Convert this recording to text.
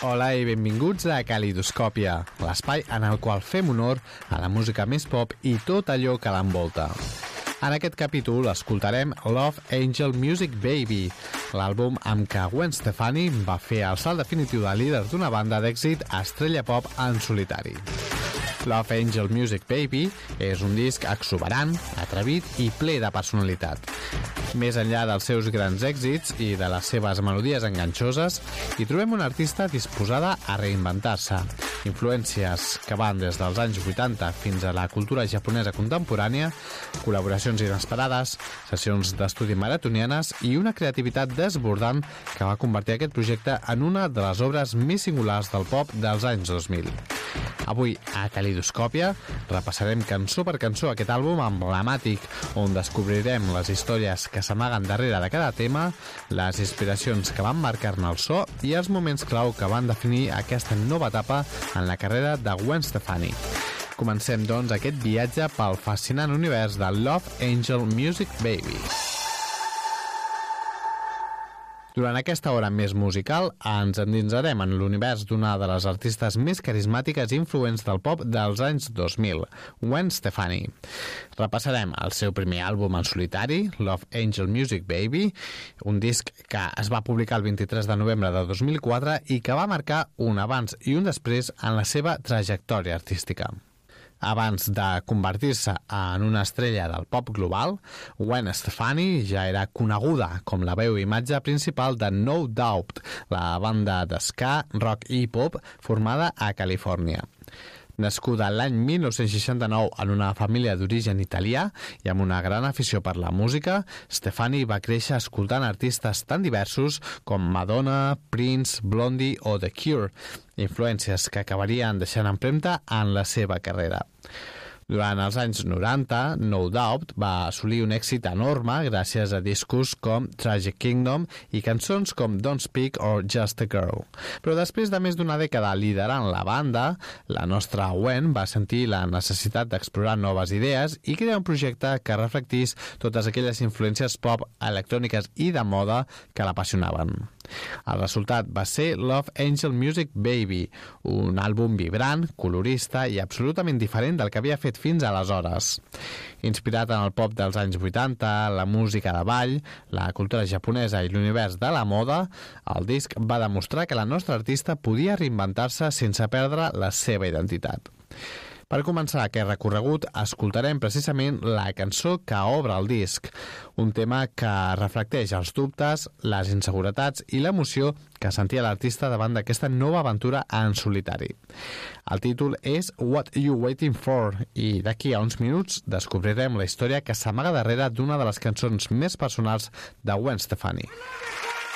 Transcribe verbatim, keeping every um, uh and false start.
Hola i benvinguts a Calidoscòpia, l'espai en el qual fem honor a la música més pop i tot allò que l'envolta. En aquest capítol escoltarem Love Angel Music Baby, l'àlbum amb què Gwen Stefani va fer el salt definitiu de líder d'una banda d'èxit a estrella pop en solitari. Love Angel Music Baby és un disc exuberant, atrevit i ple de personalitat. Més enllà dels seus grans èxits i de les seves melodies enganxoses, hi trobem una artista disposada a reinventar-se. Influències que van des dels anys vuitanta fins a la cultura japonesa contemporània, col·laboracions inesperades, sessions d'estudi maratonianes i una creativitat desbordant que va convertir aquest projecte en una de les obres més singulars del pop dels anys dos mil. Avui, a Calidoscòpia, repassarem cançó per cançó aquest àlbum emblemàtic, on descobrirem les històries que s'amaguen darrere de cada tema, les inspiracions que van marcar-ne el so i els moments clau que van definir aquesta nova etapa en la carrera de Gwen Stefani. Comencem, doncs, aquest viatge pel fascinant univers de Love Angel Music Baby. Durant aquesta hora més musical ens endinsarem en l'univers d'una de les artistes més carismàtiques i influents del pop dels anys dos mil, Gwen Stefani. Repassarem el seu primer àlbum en solitari, Love Angel Music Baby, un disc que es va publicar el vint-i-tres de novembre de dos mil quatre i que va marcar un abans i un després en la seva trajectòria artística. Abans de convertir-se en una estrella del pop global, Gwen Stefani ja era coneguda com la veu i imatge principal de No Doubt, la banda d'ska, rock i pop formada a Califòrnia. Nascuda l'any mil nou-cents seixanta-nou en una família d'origen italià i amb una gran afició per la música, Stefani va créixer escoltant artistes tan diversos com Madonna, Prince, Blondie o The Cure, influències que acabarien deixant empremta en la seva carrera. Durant els anys noranta, No Doubt va assolir un èxit enorme gràcies a discos com Tragic Kingdom i cançons com Don't Speak or Just a Girl. Però després de més d'una dècada liderant la banda, la nostra Gwen va sentir la necessitat d'explorar noves idees i crear un projecte que reflectís totes aquelles influències pop, electròniques i de moda que l'apassionaven. El resultat va ser Love Angel Music Baby, un àlbum vibrant, colorista i absolutament diferent del que havia fet fins aleshores. Inspirat en el pop dels anys vuitanta, la música de ball, la cultura japonesa i l'univers de la moda, el disc va demostrar que la nostra artista podia reinventar-se sense perdre la seva identitat. Per començar aquest recorregut, escoltarem precisament la cançó que obre el disc, un tema que reflecteix els dubtes, les inseguretats i l'emoció que sentia l'artista davant d'aquesta nova aventura en solitari. El títol és What You Waiting For i d'aquí a uns minuts descobrirem la història que s'amaga darrere d'una de les cançons més personals de Gwen Stefani.